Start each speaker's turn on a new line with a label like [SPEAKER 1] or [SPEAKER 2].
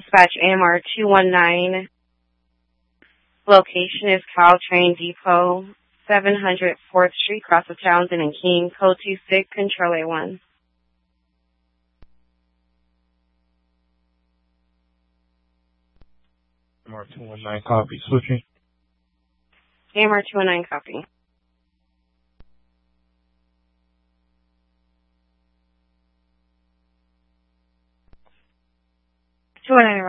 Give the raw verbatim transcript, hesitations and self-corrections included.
[SPEAKER 1] Dispatch A M R two one nine. Location is Caltrain Depot, seven hundred fourth Street, cross of Townsend and King, code two six, control A one.
[SPEAKER 2] A M R two one nine, copy. Switching.
[SPEAKER 1] A M R two one nine, copy. two one nine,